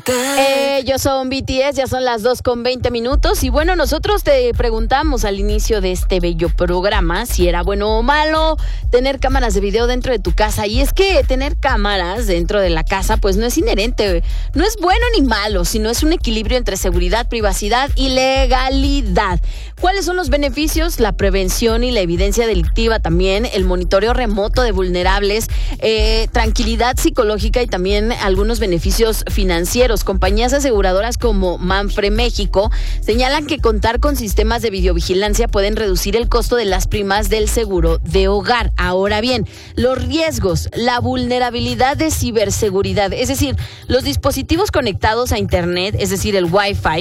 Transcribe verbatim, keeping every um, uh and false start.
Eh, ellos son B T S, ya son las dos con veinte minutos. Y bueno, nosotros te preguntamos al inicio de este bello programa si era bueno o malo tener cámaras de video dentro de tu casa. Y es que tener cámaras dentro de la casa pues no es inherente, no es bueno ni malo, sino es un equilibrio entre seguridad, privacidad y legalidad. ¿Cuáles son los beneficios? La prevención y la evidencia delictiva también, el monitoreo remoto de vulnerables, eh, tranquilidad psicológica y también algunos beneficios financieros. Compañías aseguradoras como Manfre México señalan que contar con sistemas de videovigilancia pueden reducir el costo de las primas del seguro de hogar. Ahora bien, los riesgos, la vulnerabilidad de ciberseguridad, es decir, los dispositivos conectados a internet, es decir, el Wi-Fi,